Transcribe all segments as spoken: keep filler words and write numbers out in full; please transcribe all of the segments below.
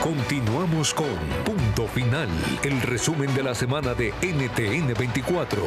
Continuamos con Punto Final, el resumen de la semana de N T N veinticuatro.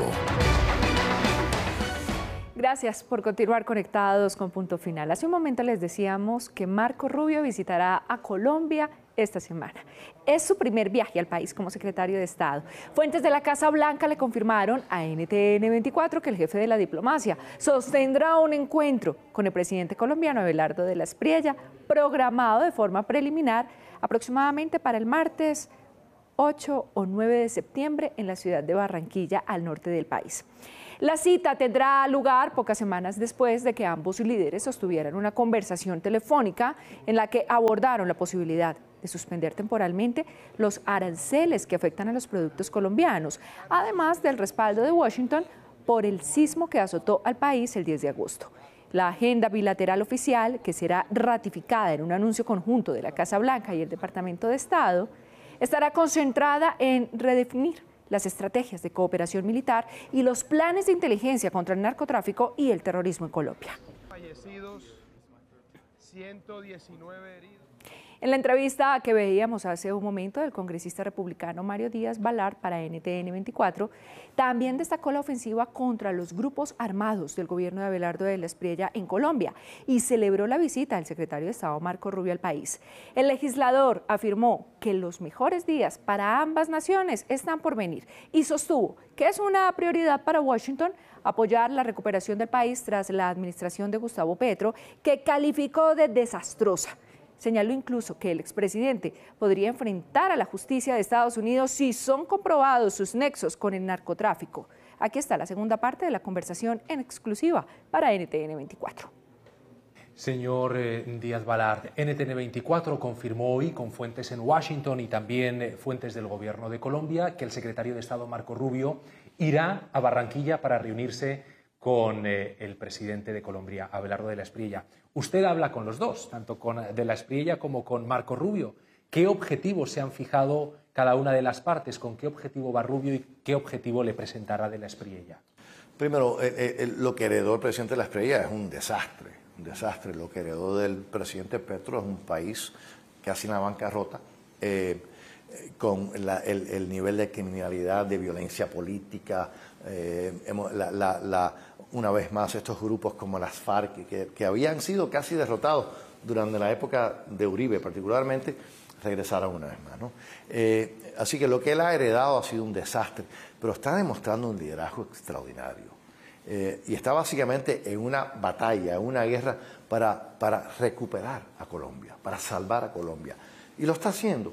Gracias por continuar conectados con Punto Final. Hace un momento les decíamos que Marco Rubio visitará a Colombia esta semana. Es su primer viaje al país como secretario de Estado. Fuentes de la Casa Blanca le confirmaron a N T N veinticuatro que el jefe de la diplomacia sostendrá un encuentro con el presidente colombiano Abelardo de la Espriella, programado de forma preliminar aproximadamente para el martes ocho o nueve de septiembre en la ciudad de Barranquilla, al norte del país. La cita tendrá lugar pocas semanas después de que ambos líderes sostuvieran una conversación telefónica en la que abordaron la posibilidad de suspender temporalmente los aranceles que afectan a los productos colombianos, además del respaldo de Washington por el sismo que azotó al país el diez de agosto. La agenda bilateral oficial, que será ratificada en un anuncio conjunto de la Casa Blanca y el Departamento de Estado, estará concentrada en redefinir las estrategias de cooperación militar y los planes de inteligencia contra el narcotráfico y el terrorismo en Colombia. Fallecidos, ciento diecinueve heridos. En la entrevista que veíamos hace un momento del congresista republicano Mario Díaz Balart para N T N veinticuatro, también destacó la ofensiva contra los grupos armados del gobierno de Abelardo de la Espriella en Colombia y celebró la visita del secretario de Estado Marco Rubio al país. El legislador afirmó que los mejores días para ambas naciones están por venir y sostuvo que es una prioridad para Washington apoyar la recuperación del país tras la administración de Gustavo Petro, que calificó de desastrosa. Señaló incluso que el expresidente podría enfrentar a la justicia de Estados Unidos si son comprobados sus nexos con el narcotráfico. Aquí está la segunda parte de la conversación en exclusiva para N T N veinticuatro. Señor eh, Díaz Balart, N T N veinticuatro confirmó hoy con fuentes en Washington y también eh, fuentes del gobierno de Colombia que el secretario de Estado Marco Rubio irá a Barranquilla para reunirse con eh, el presidente de Colombia, Abelardo de la Espriella. Usted habla con los dos, tanto con de la Espriella como con Marco Rubio. ¿Qué objetivos se han fijado cada una de las partes? ¿Con qué objetivo va Rubio y qué objetivo le presentará de la Espriella? Primero, eh, eh, lo que heredó el presidente de la Espriella es un desastre, un desastre. Lo que heredó del presidente Petro es un país casi en la bancarrota, eh, con la, el, el nivel de criminalidad, de violencia política, eh, la, la, la, una vez más estos grupos como las FARC, que, que habían sido casi derrotados durante la época de Uribe particularmente, regresaron una vez más, ¿no? Eh, así que lo que él ha heredado ha sido un desastre, pero está demostrando un liderazgo extraordinario. Eh, y está básicamente en una batalla, en una guerra para, para recuperar a Colombia, para salvar a Colombia. Y lo está haciendo.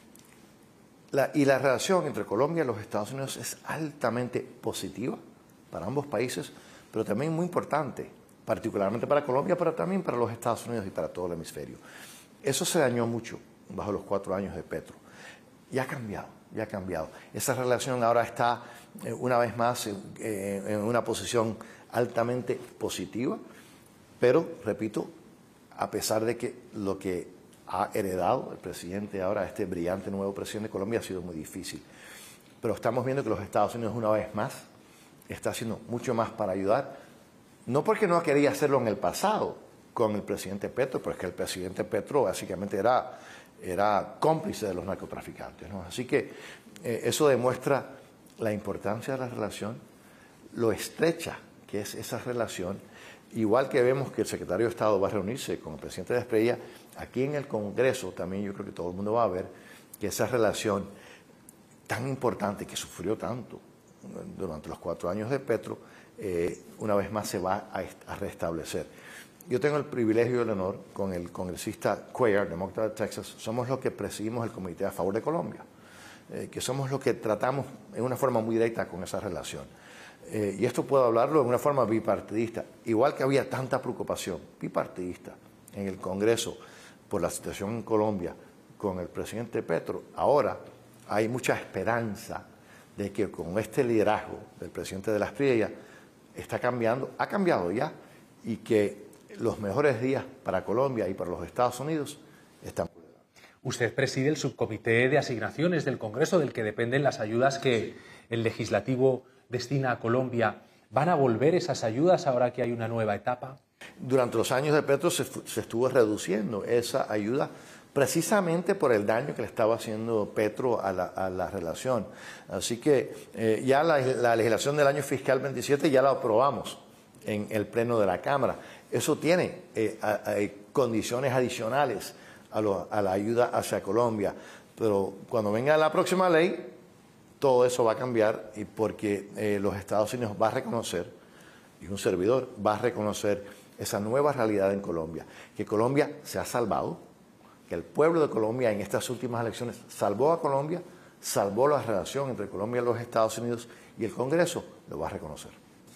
La, y la relación entre Colombia y los Estados Unidos es altamente positiva para ambos países, pero también muy importante, particularmente para Colombia, pero también para los Estados Unidos y para todo el hemisferio. Eso se dañó mucho bajo los cuatro años de Petro. Y ha cambiado, ya ha cambiado. Esa relación ahora está, eh, una vez más, eh, en una posición altamente positiva, pero, repito, a pesar de que lo que ha heredado el presidente ahora, este brillante nuevo presidente de Colombia, ha sido muy difícil. Pero estamos viendo que los Estados Unidos, una vez más, está haciendo mucho más para ayudar, no porque no quería hacerlo en el pasado con el presidente Petro, pero es que el presidente Petro básicamente era, era cómplice de los narcotraficantes, ¿no? Así que eh, eso demuestra la importancia de la relación, lo estrecha que es esa relación. Igual que vemos que el secretario de Estado va a reunirse con el presidente de la Espriella, aquí en el Congreso también yo creo que todo el mundo va a ver que esa relación tan importante que sufrió tanto durante los cuatro años de Petro, eh, una vez más se va a, a restablecer. Yo tengo el privilegio y el honor con el congresista Cuellar, demócrata de Texas, somos los que presidimos el Comité a Favor de Colombia, eh, que somos los que tratamos en una forma muy directa con esa relación. Eh, y esto puedo hablarlo de una forma bipartidista, igual que había tanta preocupación bipartidista en el Congreso por la situación en Colombia con el presidente Petro, ahora hay mucha esperanza de que con este liderazgo del presidente de la Espriella está cambiando, ha cambiado ya, y que los mejores días para Colombia y para los Estados Unidos están. Usted preside el subcomité de asignaciones del Congreso, del que dependen las ayudas que el legislativo destina a Colombia. ¿Van a volver esas ayudas ahora que hay una nueva etapa? Durante los años de Petro se, se estuvo reduciendo esa ayuda precisamente por el daño que le estaba haciendo Petro a la, a la relación. Así que eh, ya la, la legislación del año fiscal veintisiete ya la aprobamos en el Pleno de la Cámara. Eso tiene eh, a, a, condiciones adicionales a, lo, a la ayuda hacia Colombia. Pero cuando venga la próxima ley, todo eso va a cambiar y porque eh, los Estados Unidos va a reconocer, y un servidor va a reconocer esa nueva realidad en Colombia, que Colombia se ha salvado, que el pueblo de Colombia en estas últimas elecciones salvó a Colombia, salvó la relación entre Colombia y los Estados Unidos y el Congreso lo va a reconocer.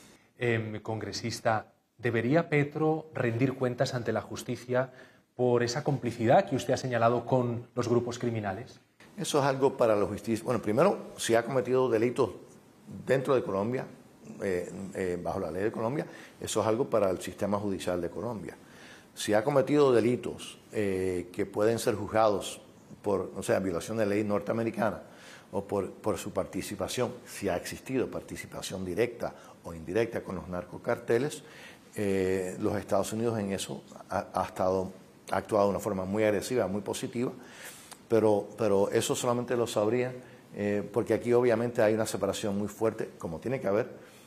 Eh, congresista, ¿debería Petro rendir cuentas ante la justicia por esa complicidad que usted ha señalado con los grupos criminales? Eso es algo para la justicia. Bueno, primero, si ha cometido delitos dentro de Colombia, eh, eh, bajo la ley de Colombia, eso es algo para el sistema judicial de Colombia. Si ha cometido delitos eh, que pueden ser juzgados por, o sea, violación de ley norteamericana o por, por su participación, si ha existido participación directa o indirecta con los narcocarteles, eh, los Estados Unidos en eso ha, ha, estado, ha actuado de una forma muy agresiva, muy positiva, pero, pero eso solamente lo sabrían eh, porque aquí obviamente hay una separación muy fuerte, como tiene que haber,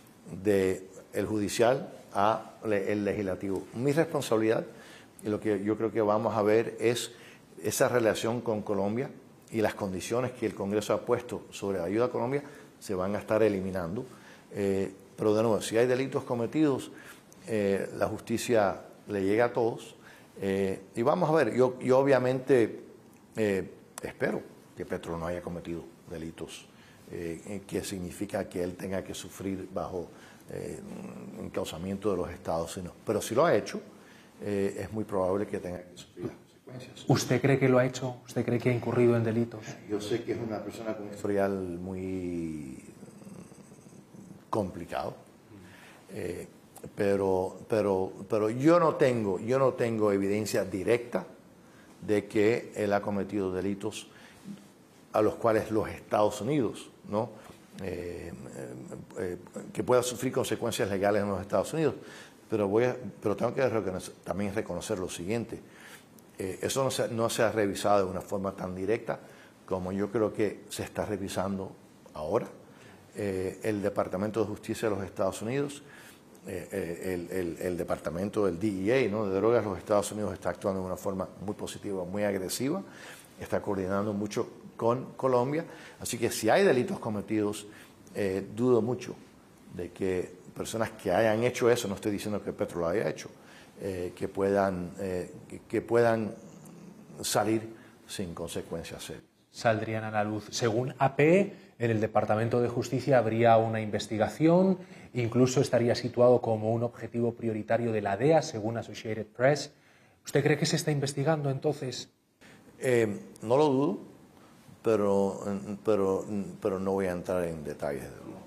de el judicial a el legislativo. Mi responsabilidad y lo que yo creo que vamos a ver es esa relación con Colombia y las condiciones que el Congreso ha puesto sobre la ayuda a Colombia se van a estar eliminando. Eh, pero de nuevo, si hay delitos cometidos, eh, la justicia le llega a todos. Eh, y vamos a ver, yo, yo obviamente eh, espero que Petro no haya cometido delitos, eh, que significa que él tenga que sufrir bajo eh, encauzamiento de los Estados Unidos. Pero si lo ha hecho, eh, es muy probable que tenga que sufrir las consecuencias. ¿Usted cree que lo ha hecho? ¿Usted cree que ha incurrido en delitos? Yo sé que es una persona con un historial muy complicado, eh, pero, pero, pero yo no tengo, yo no tengo evidencia directa de que él ha cometido delitos a los cuales los Estados Unidos, ¿no? Eh, eh, eh, que pueda sufrir consecuencias legales en los Estados Unidos, pero, voy a, pero tengo que reconocer, también reconocer lo siguiente, eh, eso no se, no se ha revisado de una forma tan directa como yo creo que se está revisando ahora. Eh, el Departamento de Justicia de los Estados Unidos, eh, el, el, el Departamento del D E A, ¿no?, de drogas de los Estados Unidos está actuando de una forma muy positiva, muy agresiva, está coordinando mucho con Colombia, así que si hay delitos cometidos, eh, dudo mucho de que personas que hayan hecho eso, no estoy diciendo que Petro lo haya hecho, eh, que, puedan, eh, que, que puedan salir sin consecuencias serias. Saldrían a la luz. Según A P, en el Departamento de Justicia habría una investigación, incluso estaría situado como un objetivo prioritario de la D E A, según Associated Press. ¿Usted cree que se está investigando entonces? Eh, no lo dudo, pero, pero, pero no voy a entrar en detalles.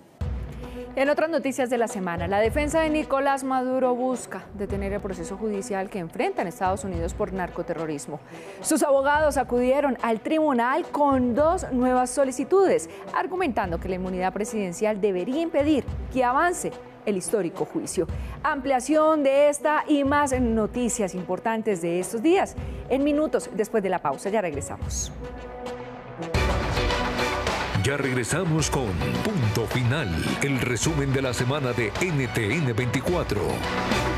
En otras noticias de la semana, la defensa de Nicolás Maduro busca detener el proceso judicial que enfrenta en Estados Unidos por narcoterrorismo. Sus abogados acudieron al tribunal con dos nuevas solicitudes, argumentando que la inmunidad presidencial debería impedir que avance el histórico juicio. Ampliación de esta y más noticias importantes de estos días en minutos después de la pausa. Ya regresamos. Ya regresamos con Punto Final, el resumen de la semana de N T N veinticuatro.